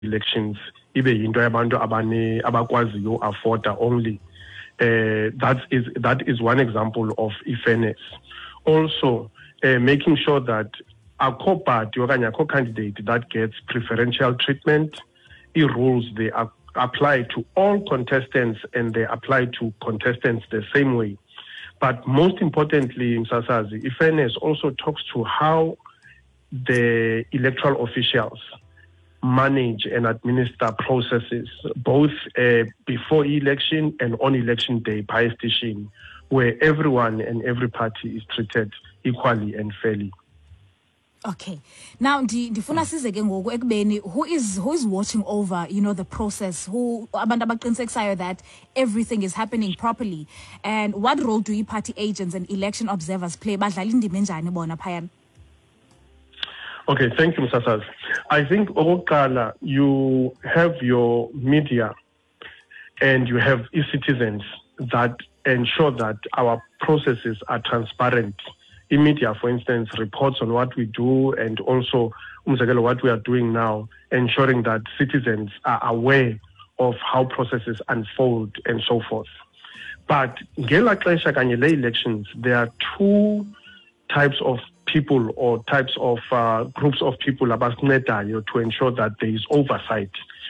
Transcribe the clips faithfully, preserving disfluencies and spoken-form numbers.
elections ibe yinto yabantu abane abakwaziyo afforda only. Uh, that is that is one example of fairness. Also, uh, making sure that a co-party or a co-candidate that gets preferential treatment, the rules they are apply to all contestants and they apply to contestants the same way. But most importantly, Msasazi, fairness also talks to how the electoral officials manage and administer processes, both uh, before election and on election day by station, where everyone and every party is treated equally and fairly. Okay. Now, ndifuna size ke ngoku ekubeni who is who is watching over, you know, the process, who abantu abaqinisekisayo that everything is happening properly, and what role do party agents and election observers play? Badlala indima enjani bona phayana? Okay, thank you, Msasaz. I think okokuqala, you have your media and you have e-citizens that ensure that our processes are transparent. In media, for instance, reports on what we do and also what we are doing now, ensuring that citizens are aware of how processes unfold and so forth. But ngela elections, there are two types of people or types of uh, groups of people to ensure that there is oversight.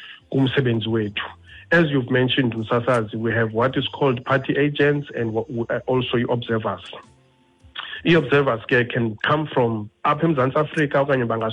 As you've mentioned, Msasazi, we have what is called party agents and also observers. E-observers can come from up in South Africa,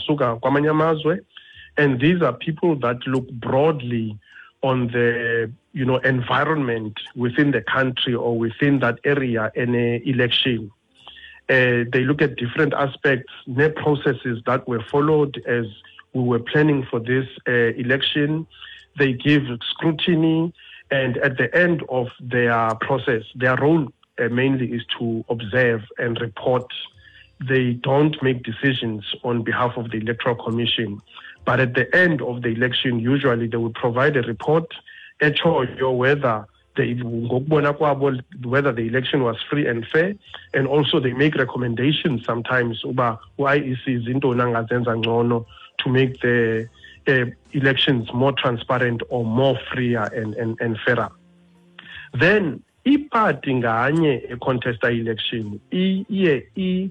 and these are people that look broadly on the you know environment within the country or within that area in an election. Uh, they look at different aspects, the processes that were followed as we were planning for this uh, election. They give scrutiny, and at the end of their process, their role uh, mainly is to observe and report. They don't make decisions on behalf of the Electoral Commission. But at the end of the election, usually they will provide a report, whether the, whether the election was free and fair, and also they make recommendations sometimes about why is to make the uh, elections more transparent or more freer and, and, and fairer. Then, iparty nganye contesta election iye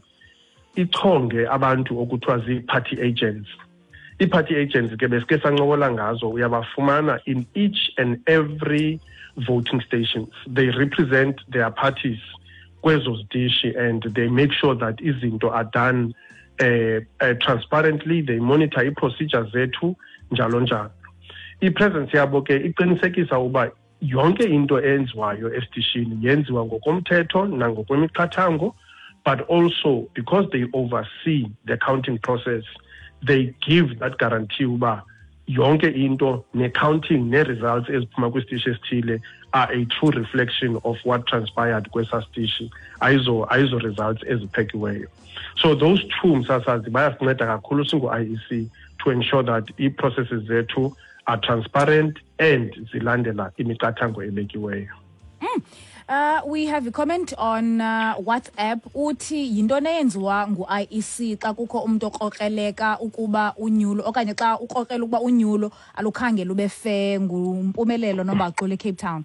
ichonge abantu okuthiwa zi-party agents. I-party agents ke besike sancokola ngazo uyabafumana in each and every voting stations. They represent their parties kwezo zitishi, and they make sure that izinto are done uh, uh, transparently. They monitor i-procedures zethu njalo njalo. I-presence yabo ke iqinisekisa uba yonke into enziwayo esitishini yenziwa ngokomthetho nangokwemiqathango, but also because they oversee the counting process, they give that guarantee uba yonke into ne-counting ne-results eziphuma kwisitishi esithile are a true reflection of what transpired kwesa sitishi, ayizo ayizo results eziphekiweyo. So those two Msasazi bayasinceda kakhulu singu-I E C to ensure that i-processes zethu are transparent and zilandela imiqathango ebekiweyo. Mm. Uh, we have a comment on uh, WhatsApp. Uthi yintoni eyenziwa ngu-I E C xa kukho umuntu okrokreleka ukuba unyulo okanye xa ukrokrela ukuba unyulo alukhange lube fair ngumpumelelo Nombaqulu eCape Town?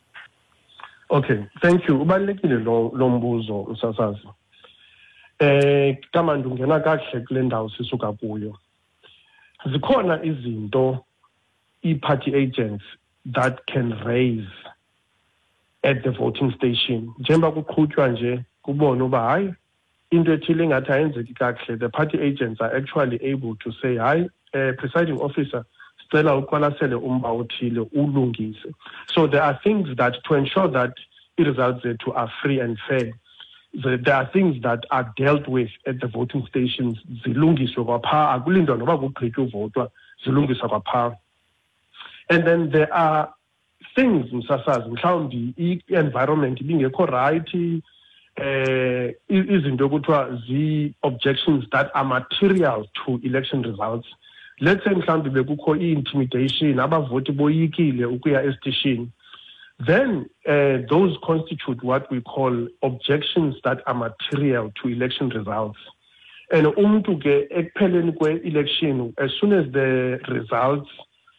Okay, thank you. Ubalulekile lo lo mbuzo Msasazi. Eh kama ndungena kahle kule ndawo sisuka kuyo. Zikhona izinto i-party agents that can raise at the voting station. Njengoba kuqhutywa nje kubona uba hayi into ethile ngathi ayenzeki kakuhle, the party agents are actually able to say hayi uh, presiding officer sicela uqwalasele umba othile ulungise. So there are things that to ensure that the results zethu are free and fair, there are things that are dealt with at the voting stations zilungiswe kwapha, akulindwa noba kugqitywa uvotwa zilungiswa kwapha. And then there are things Msasazi mhlawumbi i-environment ibingekho right, eh izinto kuthiwa zi-objections that are material to election results. Let's say mhlawumbi bekukho i-intimidation, abavoti boyikile ukuya esitishini, then uh, those constitute what we call objections that are material to election results. And umntu ke ekupheleni kwe-election, as soon as the results